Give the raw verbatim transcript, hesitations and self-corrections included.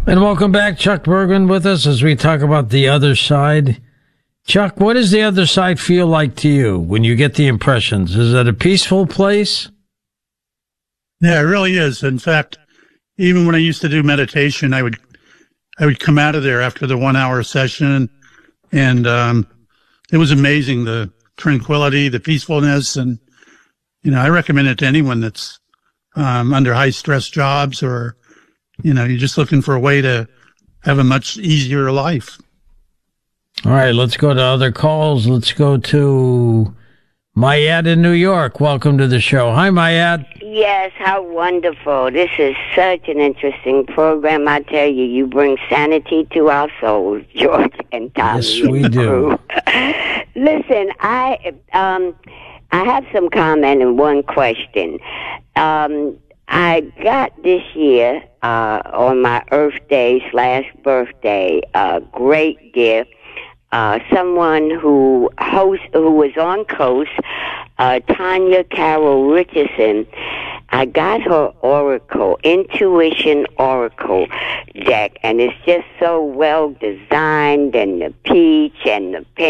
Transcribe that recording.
And welcome back, Chuck Bergman with us as we talk about the other side. Chuck, what does the other side feel like to you when you get the impressions? Is it a peaceful place? Yeah, it really is. In fact, even when I used to do meditation, I would I would come out of there after the one hour session, and um, it was amazing, the tranquility, the peacefulness, and you know, I recommend it to anyone that's um, under high stress jobs, or you know, you're just looking for a way to have a much easier life. All right, let's go to other calls. Let's go to Mayat in New York. Welcome to the show. Hi, Mayat. Yes, how wonderful. This is such an interesting program. I tell you, you bring sanity to our souls, George and Tommy. Yes, we do. Listen, I um, I have some comment and one question. Um, I got this year, uh, on my Earth Day slash birthday, a great gift. Uh, someone who host, who was on Coast, uh, Tanya Carroll Richardson. I got her Oracle, Intuition Oracle deck, and it's just so well designed, and the peach and the pink.